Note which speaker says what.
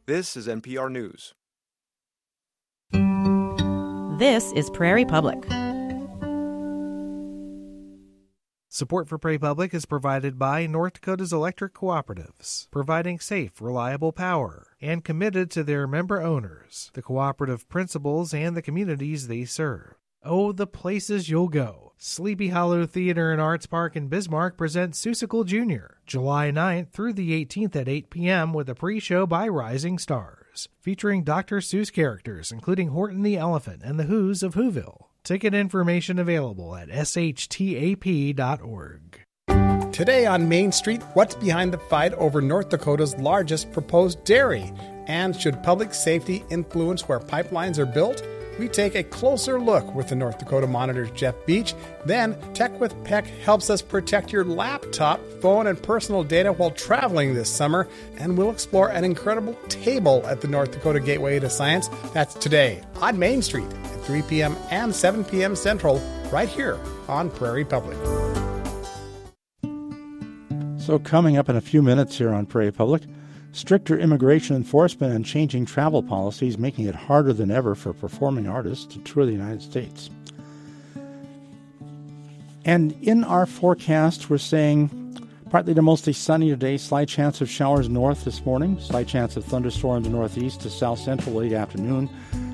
Speaker 1: This is NPR News.
Speaker 2: This is Prairie Public.
Speaker 3: Support for Prairie Public is provided by North Dakota's electric cooperatives, providing safe, reliable power, and committed to their member owners, the cooperative principals, and the communities they serve. Oh, the places you'll go. Sleepy Hollow Theater and Arts Park in Bismarck presents Seussical Jr., July 9th through the 18th at 8 p.m. with a pre-show by Rising Stars, featuring Dr. Seuss characters including Horton the Elephant and the Who's of Whoville. Ticket information available at shtap.org.
Speaker 4: Today on Main Street, what's behind the fight over North Dakota's largest proposed dairy? And should public safety influence where pipelines are built? We take a closer look with the North Dakota Monitor's Jeff Beach. Then, Tech with Peck helps us protect your laptop, phone, and personal data while traveling this summer. And we'll explore an incredible table at the North Dakota Gateway to Science. That's today on Main Street at 3 p.m. and 7 p.m. Central, right here on Prairie Public.
Speaker 5: So coming up in a few minutes here on Prairie Public, stricter immigration enforcement and changing travel policies making it harder than ever for performing artists to tour the United States. And in our forecast, we're saying partly to mostly sunny today, slight chance of showers north this morning, slight chance of thunderstorms northeast to south central late afternoon,